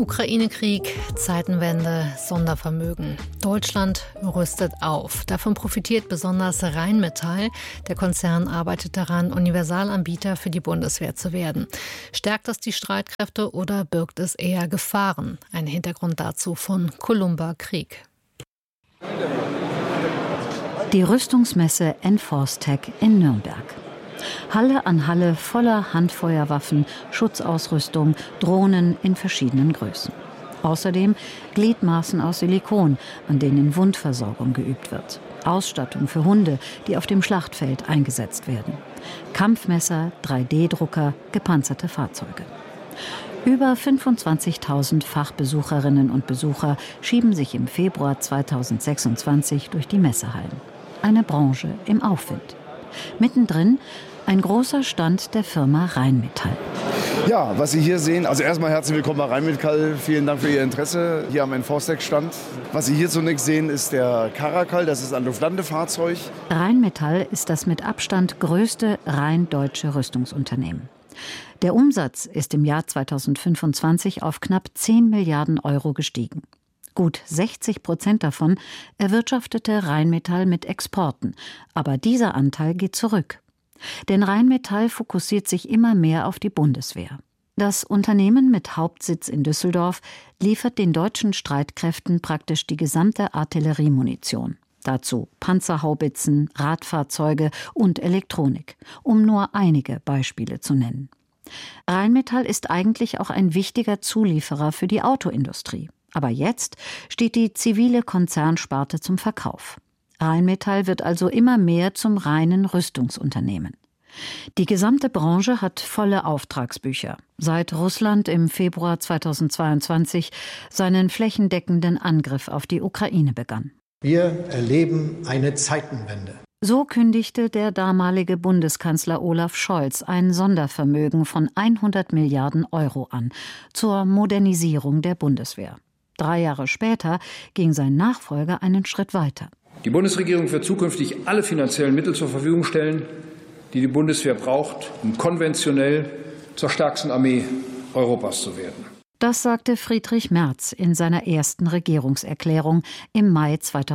Ukraine-Krieg, Zeitenwende, Sondervermögen. Deutschland rüstet auf. Davon profitiert besonders Rheinmetall. Der Konzern arbeitet daran, Universalanbieter für die Bundeswehr zu werden. Stärkt das die Streitkräfte oder birgt es eher Gefahren? Ein Hintergrund dazu von Columba Krieg. Die Rüstungsmesse Enforce-Tech in Nürnberg. Halle an Halle voller Handfeuerwaffen, Schutzausrüstung, Drohnen in verschiedenen Größen. Außerdem Gliedmaßen aus Silikon, an denen Wundversorgung geübt wird. Ausstattung für Hunde, die auf dem Schlachtfeld eingesetzt werden. Kampfmesser, 3D-Drucker, gepanzerte Fahrzeuge. Über 25.000 Fachbesucherinnen und Besucher schieben sich im Februar 2026 durch die Messehallen. Eine Branche im Aufwind. Mittendrin ein großer Stand der Firma Rheinmetall. Ja, was Sie hier sehen, also erstmal herzlich willkommen bei Rheinmetall. Vielen Dank für Ihr Interesse hier am Enforce-Tech-Stand. Was Sie hier zunächst sehen, ist der Caracal, das ist ein Luftlandefahrzeug. Rheinmetall ist das mit Abstand größte rein deutsche Rüstungsunternehmen. Der Umsatz ist im Jahr 2025 auf knapp 10 Milliarden Euro gestiegen. Gut 60% davon erwirtschaftete Rheinmetall mit Exporten, aber dieser Anteil geht zurück. Denn Rheinmetall fokussiert sich immer mehr auf die Bundeswehr. Das Unternehmen mit Hauptsitz in Düsseldorf liefert den deutschen Streitkräften praktisch die gesamte Artilleriemunition. Dazu Panzerhaubitzen, Radfahrzeuge und Elektronik, um nur einige Beispiele zu nennen. Rheinmetall ist eigentlich auch ein wichtiger Zulieferer für die Autoindustrie. Aber jetzt steht die zivile Konzernsparte zum Verkauf. Rheinmetall wird also immer mehr zum reinen Rüstungsunternehmen. Die gesamte Branche hat volle Auftragsbücher, seit Russland im Februar 2022 seinen flächendeckenden Angriff auf die Ukraine begann. Wir erleben eine Zeitenwende. So kündigte der damalige Bundeskanzler Olaf Scholz ein Sondervermögen von 100 Milliarden Euro an zur Modernisierung der Bundeswehr. 3 Jahre später ging sein Nachfolger einen Schritt weiter. Die Bundesregierung wird zukünftig alle finanziellen Mittel zur Verfügung stellen, die die Bundeswehr braucht, um konventionell zur stärksten Armee Europas zu werden. Das sagte Friedrich Merz in seiner ersten Regierungserklärung im Mai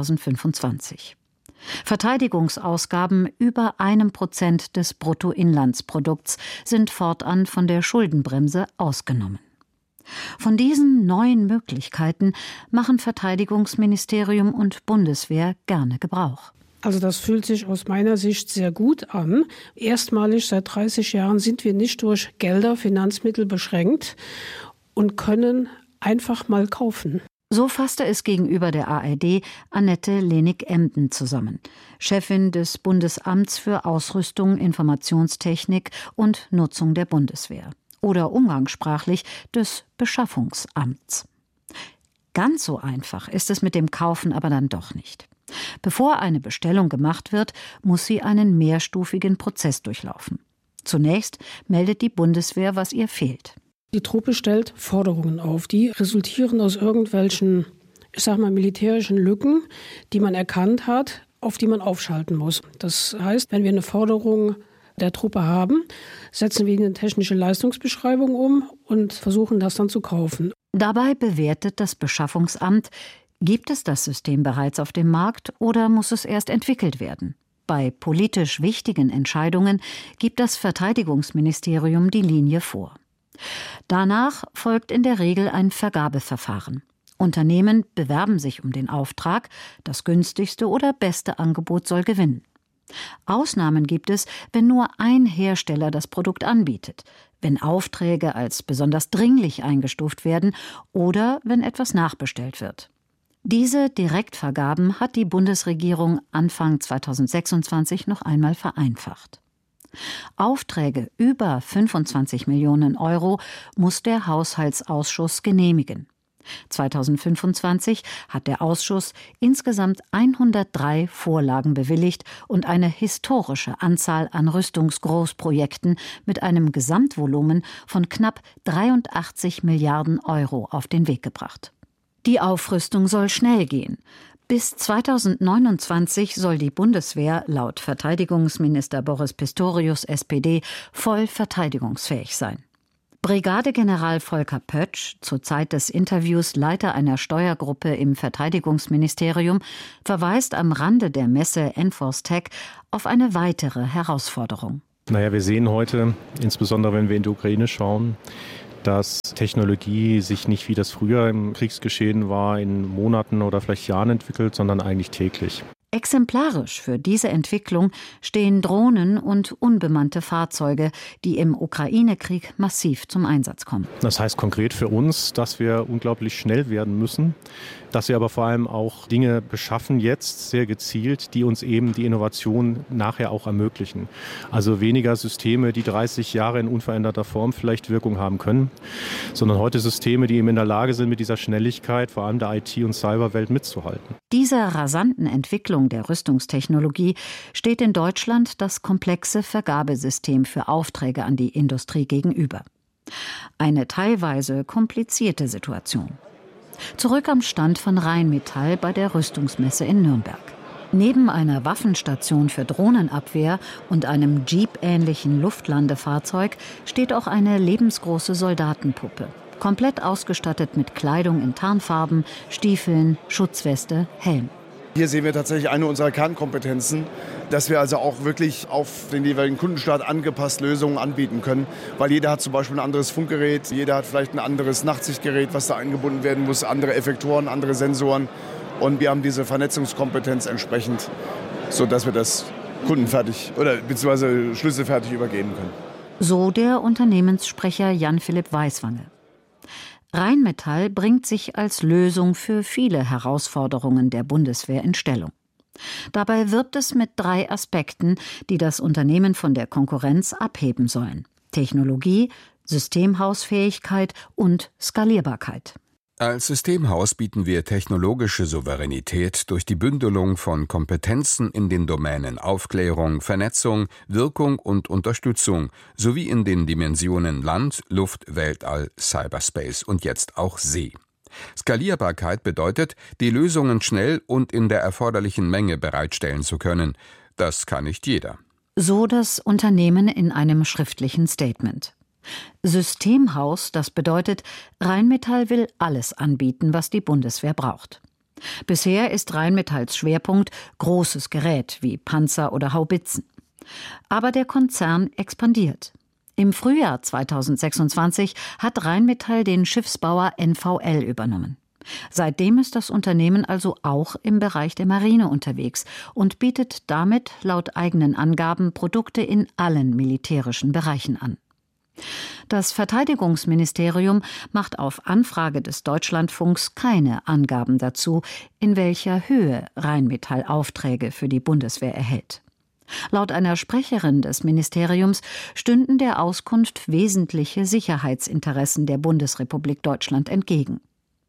2025. Verteidigungsausgaben über 1% des Bruttoinlandsprodukts sind fortan von der Schuldenbremse ausgenommen. Von diesen neuen Möglichkeiten machen Verteidigungsministerium und Bundeswehr gerne Gebrauch. Also das fühlt sich aus meiner Sicht sehr gut an. Erstmalig seit 30 Jahren sind wir nicht durch Gelder, Finanzmittel beschränkt und können einfach mal kaufen. So fasste es gegenüber der ARD Annette Lenig-Emden zusammen, Chefin des Bundesamts für Ausrüstung, Informationstechnik und Nutzung der Bundeswehr. Oder umgangssprachlich des Beschaffungsamts. Ganz so einfach ist es mit dem Kaufen aber dann doch nicht. Bevor eine Bestellung gemacht wird, muss sie einen mehrstufigen Prozess durchlaufen. Zunächst meldet die Bundeswehr, was ihr fehlt. Die Truppe stellt Forderungen auf, die resultieren aus irgendwelchen, militärischen Lücken, die man erkannt hat, auf die man aufschalten muss. Das heißt, wenn wir eine Forderung der Truppe haben, setzen wir eine technische Leistungsbeschreibung um und versuchen das dann zu kaufen. Dabei bewertet das Beschaffungsamt, gibt es das System bereits auf dem Markt oder muss es erst entwickelt werden? Bei politisch wichtigen Entscheidungen gibt das Verteidigungsministerium die Linie vor. Danach folgt in der Regel ein Vergabeverfahren. Unternehmen bewerben sich um den Auftrag, das günstigste oder beste Angebot soll gewinnen. Ausnahmen gibt es, wenn nur ein Hersteller das Produkt anbietet, wenn Aufträge als besonders dringlich eingestuft werden oder wenn etwas nachbestellt wird. Diese Direktvergaben hat die Bundesregierung Anfang 2026 noch einmal vereinfacht. Aufträge über 25 Millionen Euro muss der Haushaltsausschuss genehmigen. 2025 hat der Ausschuss insgesamt 103 Vorlagen bewilligt und eine historische Anzahl an Rüstungsgroßprojekten mit einem Gesamtvolumen von knapp 83 Milliarden Euro auf den Weg gebracht. Die Aufrüstung soll schnell gehen. Bis 2029 soll die Bundeswehr laut Verteidigungsminister Boris Pistorius, SPD, voll verteidigungsfähig sein. Brigadegeneral Volker Pötsch, zur Zeit des Interviews Leiter einer Steuergruppe im Verteidigungsministerium, verweist am Rande der Messe Enforce-Tech auf eine weitere Herausforderung. Wir sehen heute, insbesondere wenn wir in die Ukraine schauen, dass Technologie sich nicht wie das früher im Kriegsgeschehen war, in Monaten oder vielleicht Jahren entwickelt, sondern eigentlich täglich. Exemplarisch für diese Entwicklung stehen Drohnen und unbemannte Fahrzeuge, die im Ukraine-Krieg massiv zum Einsatz kommen. Das heißt konkret für uns, dass wir unglaublich schnell werden müssen, dass wir aber vor allem auch Dinge beschaffen, jetzt sehr gezielt, die uns eben die Innovation nachher auch ermöglichen. Also weniger Systeme, die 30 Jahre in unveränderter Form vielleicht Wirkung haben können, sondern heute Systeme, die eben in der Lage sind, mit dieser Schnelligkeit, vor allem der IT- und Cyberwelt mitzuhalten. Dieser rasanten Entwicklung der Rüstungstechnologie steht in Deutschland das komplexe Vergabesystem für Aufträge an die Industrie gegenüber. Eine teilweise komplizierte Situation. Zurück am Stand von Rheinmetall bei der Rüstungsmesse in Nürnberg. Neben einer Waffenstation für Drohnenabwehr und einem Jeep-ähnlichen Luftlandefahrzeug steht auch eine lebensgroße Soldatenpuppe. Komplett ausgestattet mit Kleidung in Tarnfarben, Stiefeln, Schutzweste, Helm. Hier sehen wir tatsächlich eine unserer Kernkompetenzen, dass wir also auch wirklich auf den jeweiligen Kundenstaat angepasst Lösungen anbieten können. Weil jeder hat zum Beispiel ein anderes Funkgerät, jeder hat vielleicht ein anderes Nachtsichtgerät, was da eingebunden werden muss, andere Effektoren, andere Sensoren. Und wir haben diese Vernetzungskompetenz entsprechend, sodass wir das kundenfertig oder beziehungsweise schlüsselfertig übergeben können. So der Unternehmenssprecher Jan-Philipp Weiswange. Rheinmetall bringt sich als Lösung für viele Herausforderungen der Bundeswehr in Stellung. Dabei wirbt es mit 3 Aspekten, die das Unternehmen von der Konkurrenz abheben sollen: Technologie, Systemhausfähigkeit und Skalierbarkeit. Als Systemhaus bieten wir technologische Souveränität durch die Bündelung von Kompetenzen in den Domänen Aufklärung, Vernetzung, Wirkung und Unterstützung sowie in den Dimensionen Land, Luft, Weltall, Cyberspace und jetzt auch See. Skalierbarkeit bedeutet, die Lösungen schnell und in der erforderlichen Menge bereitstellen zu können. Das kann nicht jeder. So das Unternehmen in einem schriftlichen Statement. Systemhaus, das bedeutet, Rheinmetall will alles anbieten, was die Bundeswehr braucht. Bisher ist Rheinmetalls Schwerpunkt großes Gerät wie Panzer oder Haubitzen. Aber der Konzern expandiert. Im Frühjahr 2026 hat Rheinmetall den Schiffsbauer NVL übernommen. Seitdem ist das Unternehmen also auch im Bereich der Marine unterwegs und bietet damit laut eigenen Angaben Produkte in allen militärischen Bereichen an. Das Verteidigungsministerium macht auf Anfrage des Deutschlandfunks keine Angaben dazu, in welcher Höhe Rheinmetall Aufträge für die Bundeswehr erhält. Laut einer Sprecherin des Ministeriums stünden der Auskunft wesentliche Sicherheitsinteressen der Bundesrepublik Deutschland entgegen.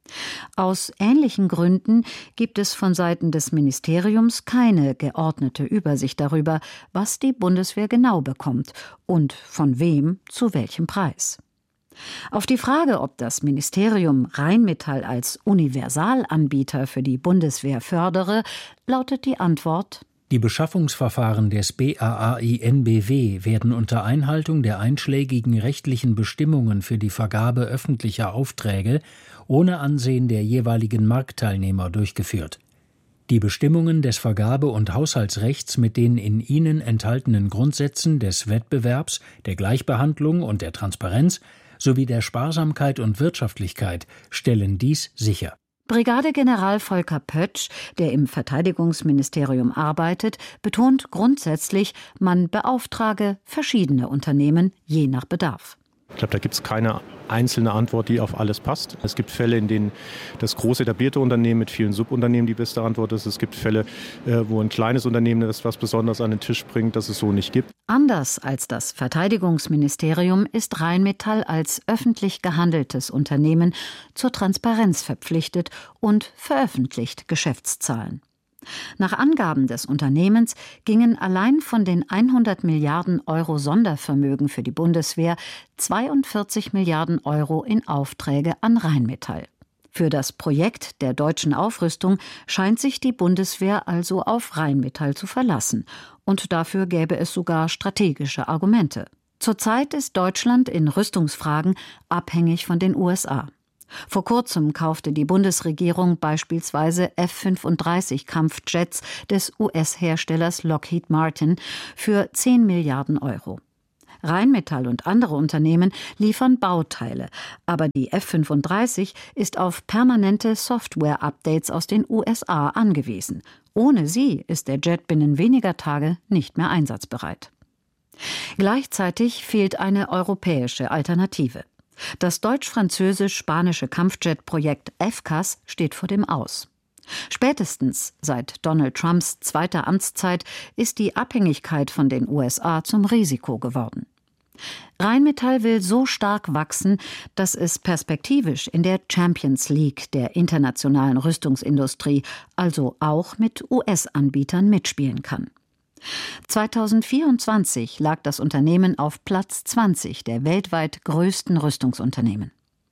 Aus ähnlichen Gründen gibt es von Seiten des Ministeriums keine geordnete Übersicht darüber, was die Bundeswehr genau bekommt und von wem zu welchem Preis. Auf die Frage, ob das Ministerium Rheinmetall als Universalanbieter für die Bundeswehr fördere, lautet die Antwort: Die Beschaffungsverfahren des BAAI-NBW werden unter Einhaltung der einschlägigen rechtlichen Bestimmungen für die Vergabe öffentlicher Aufträge ohne Ansehen der jeweiligen Marktteilnehmer durchgeführt. Die Bestimmungen des Vergabe- und Haushaltsrechts mit den in ihnen enthaltenen Grundsätzen des Wettbewerbs, der Gleichbehandlung und der Transparenz sowie der Sparsamkeit und Wirtschaftlichkeit stellen dies sicher. Brigadegeneral Volker Pötsch, der im Verteidigungsministerium arbeitet, betont grundsätzlich, man beauftrage verschiedene Unternehmen je nach Bedarf. Ich glaube, da gibt es keine einzelne Antwort, die auf alles passt. Es gibt Fälle, in denen das große etablierte Unternehmen mit vielen Subunternehmen die beste Antwort ist. Es gibt Fälle, wo ein kleines Unternehmen etwas Besonderes an den Tisch bringt, das es so nicht gibt. Anders als das Verteidigungsministerium ist Rheinmetall als öffentlich gehandeltes Unternehmen zur Transparenz verpflichtet und veröffentlicht Geschäftszahlen. Nach Angaben des Unternehmens gingen allein von den 100 Milliarden Euro Sondervermögen für die Bundeswehr 42 Milliarden Euro in Aufträge an Rheinmetall. Für das Projekt der deutschen Aufrüstung scheint sich die Bundeswehr also auf Rheinmetall zu verlassen. Und dafür gäbe es sogar strategische Argumente. Zurzeit ist Deutschland in Rüstungsfragen abhängig von den USA. Vor kurzem kaufte die Bundesregierung beispielsweise F-35 des US-Herstellers Lockheed Martin für 10 Milliarden Euro. Rheinmetall und andere Unternehmen liefern Bauteile, aber die F-35 ist auf permanente Software-Updates aus den USA angewiesen. Ohne sie ist der Jet binnen weniger Tage nicht mehr einsatzbereit. Gleichzeitig fehlt eine europäische Alternative. Das deutsch-französisch-spanische Kampfjet-Projekt FCAS steht vor dem Aus. Spätestens seit Donald Trumps zweiter Amtszeit ist die Abhängigkeit von den USA zum Risiko geworden. Rheinmetall will so stark wachsen, dass es perspektivisch in der Champions League der internationalen Rüstungsindustrie, also auch mit US-Anbietern, mitspielen kann. 2024 lag das Unternehmen auf Platz 20 der weltweit größten Rüstungsunternehmen.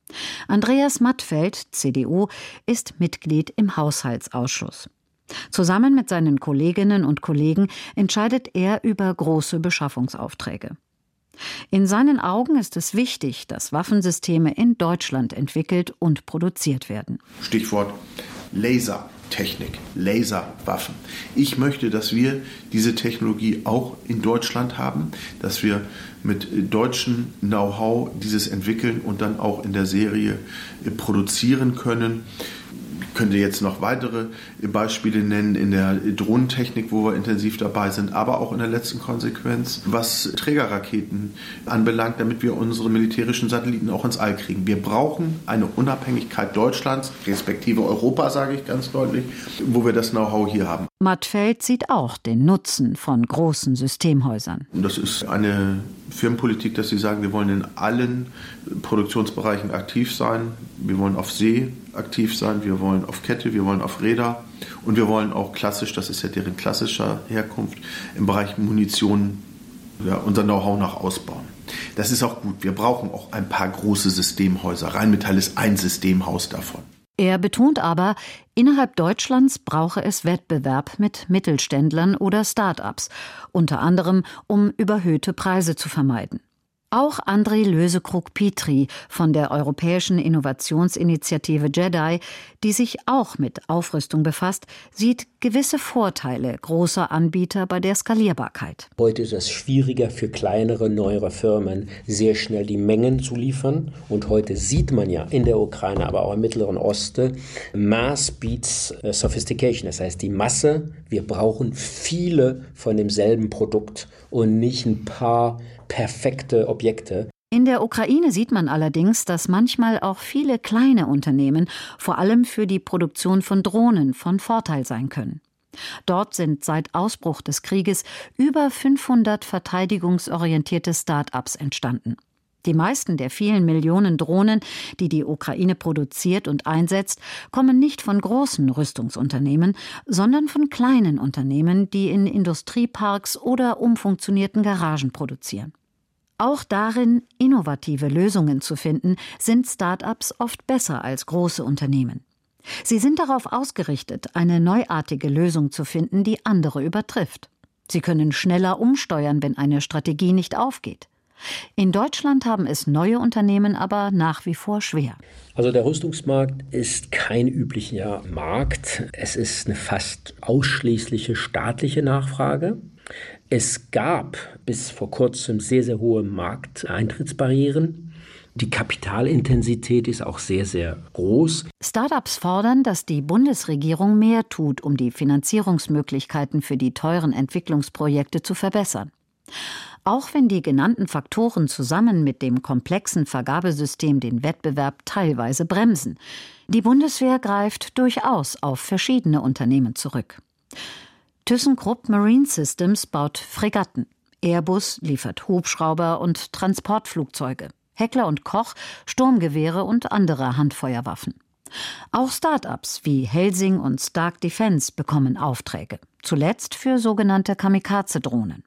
Andreas Mattfeld, CDU, ist Mitglied im Haushaltsausschuss. Zusammen mit seinen Kolleginnen und Kollegen entscheidet er über große Beschaffungsaufträge. In seinen Augen ist es wichtig, dass Waffensysteme in Deutschland entwickelt und produziert werden. Stichwort Lasertechnik, Laserwaffen. Ich möchte, dass wir diese Technologie auch in Deutschland haben, dass wir mit deutschem Know-how dieses entwickeln und dann auch in der Serie produzieren können. Ich könnte jetzt noch weitere Beispiele nennen in der Drohnentechnik, wo wir intensiv dabei sind, aber auch in der letzten Konsequenz, was Trägerraketen anbelangt, damit wir unsere militärischen Satelliten auch ins All kriegen. Wir brauchen eine Unabhängigkeit Deutschlands, respektive Europa, sage ich ganz deutlich, wo wir das Know-how hier haben. Mattfeld sieht auch den Nutzen von großen Systemhäusern. Und das ist eine Firmenpolitik, dass sie sagen, wir wollen in allen Produktionsbereichen aktiv sein. Wir wollen auf See aktiv sein, wir wollen auf Kette, wir wollen auf Räder und wir wollen auch klassisch, das ist ja deren klassischer Herkunft, im Bereich Munition unser Know-how nach ausbauen. Das ist auch gut. Wir brauchen auch ein paar große Systemhäuser. Rheinmetall ist ein Systemhaus davon. Er betont aber, innerhalb Deutschlands brauche es Wettbewerb mit Mittelständlern oder Start-ups, unter anderem um überhöhte Preise zu vermeiden. Auch André Lösekrug-Petri von der Europäischen Innovationsinitiative JEDI, die sich auch mit Aufrüstung befasst, sieht gewisse Vorteile großer Anbieter bei der Skalierbarkeit. Heute ist es schwieriger für kleinere, neuere Firmen, sehr schnell die Mengen zu liefern. Und heute sieht man ja in der Ukraine, aber auch im Mittleren Osten, Mass beats Sophistication. Das heißt, die Masse, wir brauchen viele von demselben Produkt und nicht ein paar perfekte Objekte. In der Ukraine sieht man allerdings, dass manchmal auch viele kleine Unternehmen vor allem für die Produktion von Drohnen von Vorteil sein können. Dort sind seit Ausbruch des Krieges über 500 verteidigungsorientierte Start-ups entstanden. Die meisten der vielen Millionen Drohnen, die die Ukraine produziert und einsetzt, kommen nicht von großen Rüstungsunternehmen, sondern von kleinen Unternehmen, die in Industrieparks oder umfunktionierten Garagen produzieren. Auch darin, innovative Lösungen zu finden, sind Start-ups oft besser als große Unternehmen. Sie sind darauf ausgerichtet, eine neuartige Lösung zu finden, die andere übertrifft. Sie können schneller umsteuern, wenn eine Strategie nicht aufgeht. In Deutschland haben es neue Unternehmen aber nach wie vor schwer. Also der Rüstungsmarkt ist kein üblicher Markt. Es ist eine fast ausschließliche staatliche Nachfrage. Es gab bis vor kurzem sehr, sehr hohe Markteintrittsbarrieren. Die Kapitalintensität ist auch sehr, sehr groß. Start-ups fordern, dass die Bundesregierung mehr tut, um die Finanzierungsmöglichkeiten für die teuren Entwicklungsprojekte zu verbessern. Auch wenn die genannten Faktoren zusammen mit dem komplexen Vergabesystem den Wettbewerb teilweise bremsen. Die Bundeswehr greift durchaus auf verschiedene Unternehmen zurück. ThyssenKrupp Marine Systems baut Fregatten. Airbus liefert Hubschrauber und Transportflugzeuge. Heckler & Koch Sturmgewehre und andere Handfeuerwaffen. Auch Start-ups wie Helsing und Stark Defence bekommen Aufträge. Zuletzt für sogenannte Kamikaze-Drohnen.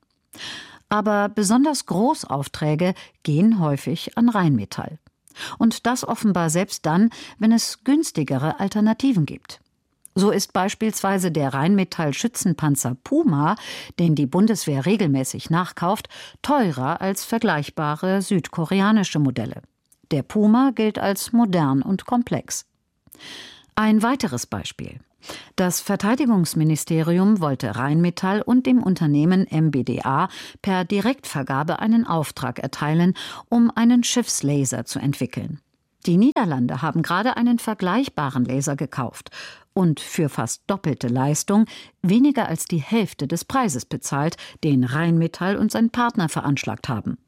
Aber besonders Großaufträge gehen häufig an Rheinmetall. Und das offenbar selbst dann, wenn es günstigere Alternativen gibt. So ist beispielsweise der Rheinmetall-Schützenpanzer Puma, den die Bundeswehr regelmäßig nachkauft, teurer als vergleichbare südkoreanische Modelle. Der Puma gilt als modern und komplex. Ein weiteres Beispiel. Das Verteidigungsministerium wollte Rheinmetall und dem Unternehmen MBDA per Direktvergabe einen Auftrag erteilen, um einen Schiffslaser zu entwickeln. Die Niederlande haben gerade einen vergleichbaren Laser gekauft und für fast doppelte Leistung weniger als die Hälfte des Preises bezahlt, den Rheinmetall und sein Partner veranschlagt haben.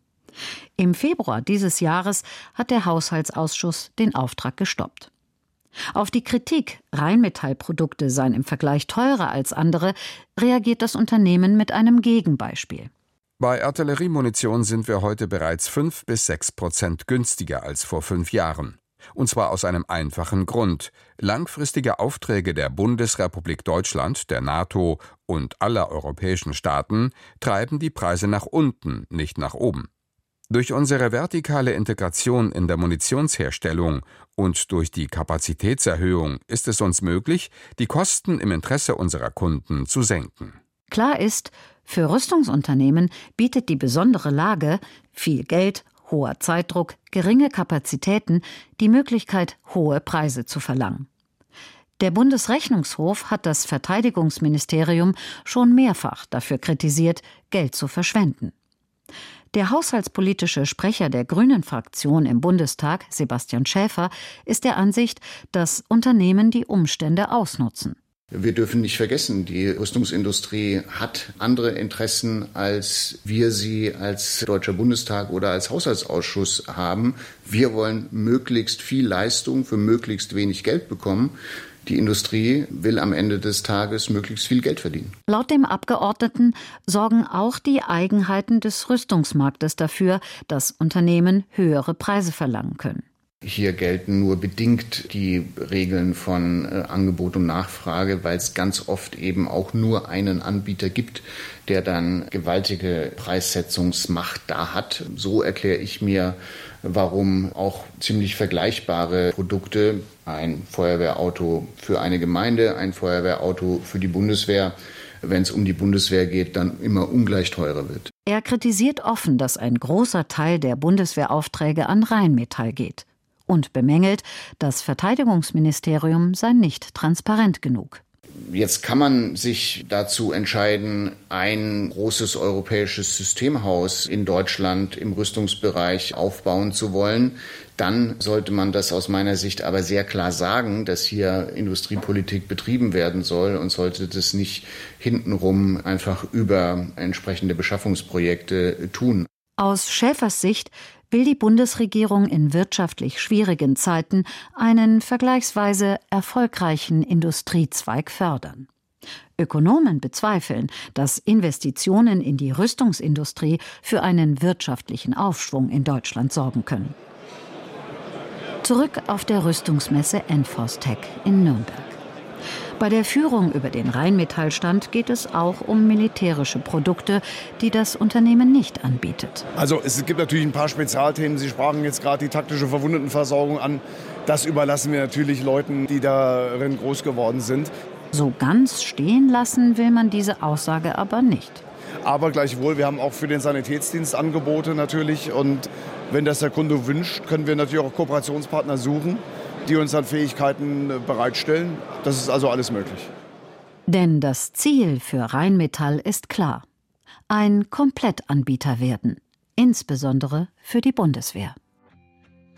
Im Februar dieses Jahres hat der Haushaltsausschuss den Auftrag gestoppt. Auf die Kritik, Rheinmetallprodukte seien im Vergleich teurer als andere, reagiert das Unternehmen mit einem Gegenbeispiel. Bei Artilleriemunition sind wir heute bereits 5 bis 6% günstiger als vor 5 Jahren. Und zwar aus einem einfachen Grund. Langfristige Aufträge der Bundesrepublik Deutschland, der NATO und aller europäischen Staaten treiben die Preise nach unten, nicht nach oben. Durch unsere vertikale Integration in der Munitionsherstellung und durch die Kapazitätserhöhung ist es uns möglich, die Kosten im Interesse unserer Kunden zu senken. Klar ist, für Rüstungsunternehmen bietet die besondere Lage, viel Geld, hoher Zeitdruck, geringe Kapazitäten, die Möglichkeit, hohe Preise zu verlangen. Der Bundesrechnungshof hat das Verteidigungsministerium schon mehrfach dafür kritisiert, Geld zu verschwenden. Der haushaltspolitische Sprecher der Grünen-Fraktion im Bundestag, Sebastian Schäfer, ist der Ansicht, dass Unternehmen die Umstände ausnutzen. Wir dürfen nicht vergessen, die Rüstungsindustrie hat andere Interessen, als wir sie als Deutscher Bundestag oder als Haushaltsausschuss haben. Wir wollen möglichst viel Leistung für möglichst wenig Geld bekommen. Die Industrie will am Ende des Tages möglichst viel Geld verdienen. Laut dem Abgeordneten sorgen auch die Eigenheiten des Rüstungsmarktes dafür, dass Unternehmen höhere Preise verlangen können. Hier gelten nur bedingt die Regeln von Angebot und Nachfrage, weil es ganz oft eben auch nur einen Anbieter gibt, der dann gewaltige Preissetzungsmacht da hat. So erkläre ich mir, warum auch ziemlich vergleichbare Produkte, ein Feuerwehrauto für eine Gemeinde, ein Feuerwehrauto für die Bundeswehr, wenn es um die Bundeswehr geht, dann immer ungleich teurer wird. Er kritisiert offen, dass ein großer Teil der Bundeswehraufträge an Rheinmetall geht und bemängelt, das Verteidigungsministerium sei nicht transparent genug. Jetzt kann man sich dazu entscheiden, ein großes europäisches Systemhaus in Deutschland im Rüstungsbereich aufbauen zu wollen. Dann sollte man das aus meiner Sicht aber sehr klar sagen, dass hier Industriepolitik betrieben werden soll und sollte das nicht hintenrum einfach über entsprechende Beschaffungsprojekte tun. Aus Schäfers Sicht will die Bundesregierung in wirtschaftlich schwierigen Zeiten einen vergleichsweise erfolgreichen Industriezweig fördern. Ökonomen bezweifeln, dass Investitionen in die Rüstungsindustrie für einen wirtschaftlichen Aufschwung in Deutschland sorgen können. Zurück auf der Rüstungsmesse Enforce-Tech in Nürnberg. Bei der Führung über den Rheinmetallstand geht es auch um militärische Produkte, die das Unternehmen nicht anbietet. Also es gibt natürlich ein paar Spezialthemen. Sie sprachen jetzt gerade die taktische Verwundetenversorgung an. Das überlassen wir natürlich Leuten, die darin groß geworden sind. So ganz stehen lassen will man diese Aussage aber nicht. Aber gleichwohl, wir haben auch für den Sanitätsdienst Angebote natürlich. Und wenn das der Kunde wünscht, können wir natürlich auch Kooperationspartner suchen, die uns dann Fähigkeiten bereitstellen. Das ist also alles möglich. Denn das Ziel für Rheinmetall ist klar: ein Komplettanbieter werden, insbesondere für die Bundeswehr.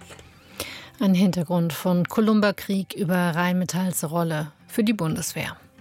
Ein Hintergrund von Columba Krieg über Rheinmetalls Rolle für die Bundeswehr.